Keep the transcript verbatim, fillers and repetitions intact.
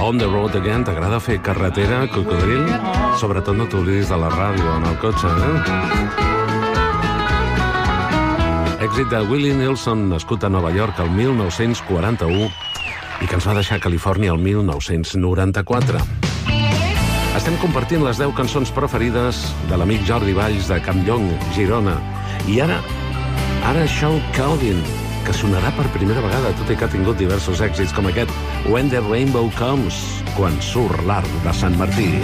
On the road again. T'agrada fer carretera, cocodril? Sobretot no t'oblidis de la ràdio en el cotxe, eh? Èxit de Willie Nelson, nascut a Nova York el mil nou-cents quaranta-u i que ens va deixar a Califòrnia el mil nou-cents noranta-quatre. Estem compartint les deu cançons preferides de l'amic Jordi Valls de Campllong, Girona. I ara, ara Shawn Colvin, que sonarà per primera vegada, tot i que ha tingut diversos èxits com aquest When the Rainbow Comes, quan surt l'arc de Sant Martí.